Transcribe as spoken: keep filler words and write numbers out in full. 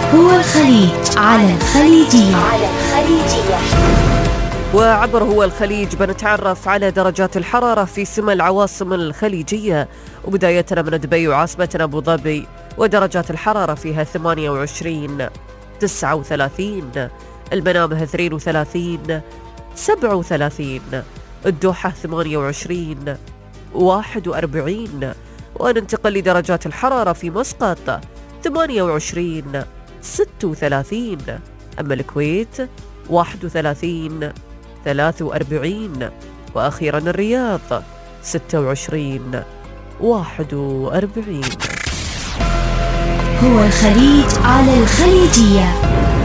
هو الخليج على الخليجية. على الخليجية. وعبر هو الخليج بنتعرف على درجات الحرارة في سما العواصم الخليجية، وبداية من دبي وعاصمتنا أبو ظبي، ودرجات الحرارة فيها ثمانية وعشرين، تسعة وثلاثين، المنامة اثنين وثلاثين، سبعة وثلاثين، الدوحة ثمانية وعشرين، واحد وأربعين. وننتقل لدرجات الحرارة في مسقط ثمانية وعشرين، ستة وثلاثين، أما الكويت واحد وثلاثين، ثلاثة وأربعين، وأخيرا الرياض ستة وعشرين، واحد وأربعين. هو الخليج على الخليجية.